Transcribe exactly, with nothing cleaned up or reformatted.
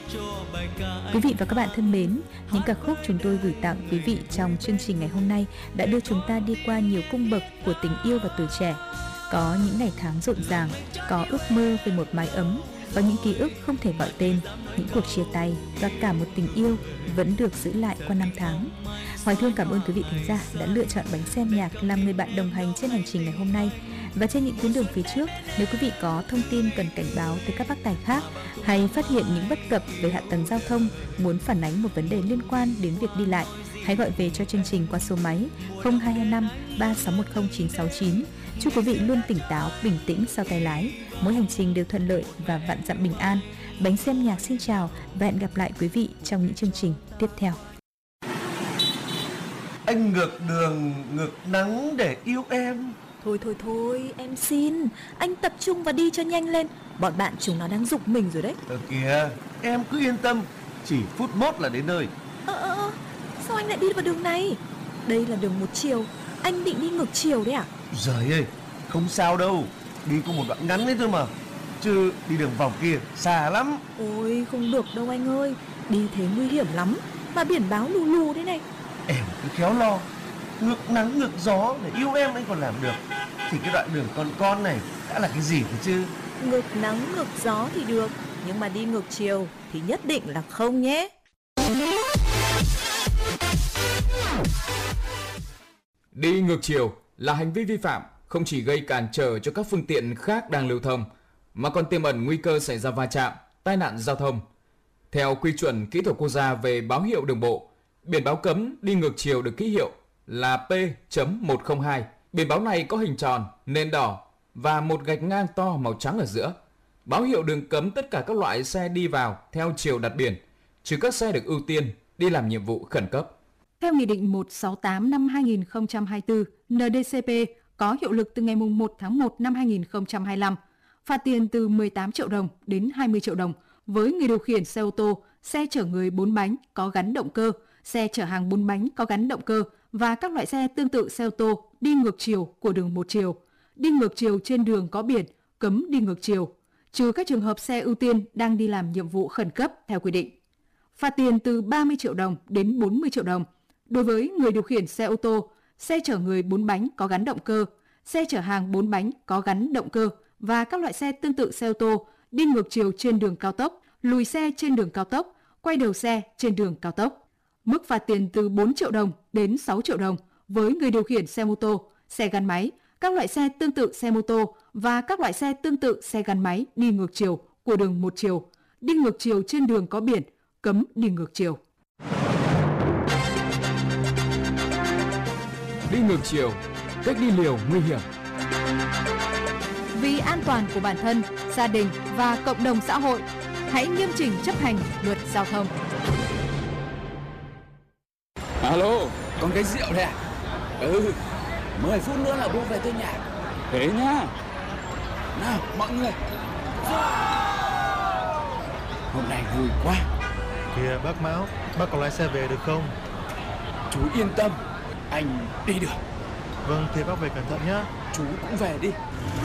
Quý vị và các bạn thân mến, những ca khúc chúng tôi gửi tặng quý vị trong chương trình ngày hôm nay đã đưa chúng ta đi qua nhiều cung bậc của tình yêu và tuổi trẻ. Có những ngày tháng rộn ràng, có ước mơ về một mái ấm, có những ký ức không thể gọi tên, những cuộc chia tay và cả một tình yêu vẫn được giữ lại qua năm tháng. Hoài Thương cảm ơn quý vị thính giả đã lựa chọn Bánh Xe Âm Nhạc làm người bạn đồng hành trên hành trình ngày hôm nay. Và trên những tuyến đường phía trước, nếu quý vị có thông tin cần cảnh báo tới các bác tài khác hay phát hiện những bất cập về hạ tầng giao thông, muốn phản ánh một vấn đề liên quan đến việc đi lại, hãy gọi về cho chương trình qua số máy không hai hai năm ba sáu một không chín sáu chín. Chúc quý vị luôn tỉnh táo, bình tĩnh sau tay lái, mỗi hành trình đều thuận lợi và vạn dặm bình an. Bánh Xe Âm Nhạc xin chào và hẹn gặp lại quý vị trong những chương trình tiếp theo. Anh ngược đường, ngược nắng để yêu em. Thôi thôi thôi, em xin, anh tập trung và đi cho nhanh lên. Bọn bạn chúng nó đang giục mình rồi đấy. Ờ kìa, em cứ yên tâm, chỉ phút mốt là đến nơi. Ơ ơ ơ, sao anh lại đi vào đường này? Đây là đường một chiều, anh định đi ngược chiều đấy à? Giời ơi, không sao đâu, đi có một đoạn ngắn đấy thôi mà. Chứ đi đường vòng kia xa lắm. Ôi không được đâu anh ơi, đi thế nguy hiểm lắm. Mà biển báo lù lù thế này. Em cứ khéo lo, ngược nắng ngược gió để yêu em anh còn làm được. Thì cái đoạn đường con con này đã là cái gì thế chứ? Ngược nắng ngược gió thì được, nhưng mà đi ngược chiều thì nhất định là không nhé. Đi ngược chiều là hành vi vi phạm không chỉ gây cản trở cho các phương tiện khác đang lưu thông, mà còn tiềm ẩn nguy cơ xảy ra va chạm, tai nạn giao thông. Theo quy chuẩn kỹ thuật quốc gia về báo hiệu đường bộ, biển báo cấm đi ngược chiều được ký hiệu là P một không hai. Biển báo này có hình tròn, nền đỏ và một gạch ngang to màu trắng ở giữa. Báo hiệu đường cấm tất cả các loại xe đi vào theo chiều đặt biển, trừ các xe được ưu tiên đi làm nhiệm vụ khẩn cấp. Theo Nghị định một trăm sáu mươi tám năm hai nghìn không trăm hai mươi tư N D C P có hiệu lực từ ngày một tháng một năm hai nghìn không trăm hai mươi lăm, phạt tiền từ mười tám triệu đồng đến hai mươi triệu đồng với người điều khiển xe ô tô, xe chở người bốn bánh có gắn động cơ, xe chở hàng bốn bánh có gắn động cơ và các loại xe tương tự xe ô tô đi ngược chiều của đường một chiều, đi ngược chiều trên đường có biển, cấm đi ngược chiều, trừ các trường hợp xe ưu tiên đang đi làm nhiệm vụ khẩn cấp theo quy định. Phạt tiền từ ba mươi triệu đồng đến bốn mươi triệu đồng đối với người điều khiển xe ô tô, xe chở người bốn bánh có gắn động cơ, xe chở hàng bốn bánh có gắn động cơ và các loại xe tương tự xe ô tô đi ngược chiều trên đường cao tốc, lùi xe trên đường cao tốc, quay đầu xe trên đường cao tốc. Mức phạt tiền từ bốn triệu đồng đến sáu triệu đồng với người điều khiển xe mô tô, xe gắn máy, các loại xe tương tự xe mô tô và các loại xe tương tự xe gắn máy đi ngược chiều của đường một chiều, đi ngược chiều trên đường có biển, cấm đi ngược chiều. Đi ngược chiều, cách đi liều nguy hiểm. Vì an toàn của bản thân, gia đình và cộng đồng xã hội, hãy nghiêm chỉnh chấp hành luật giao thông. Alo, còn cái rượu này à? Ừ, mười phút nữa là bố về tới nhà. Thế nhá. Nào, mọi người. Hôm nay vui quá. Kìa bác Mão, bác có lái xe về được không? Chú yên tâm, anh đi được. Vâng, thế bác về cẩn thận nhá. Chú cũng về đi.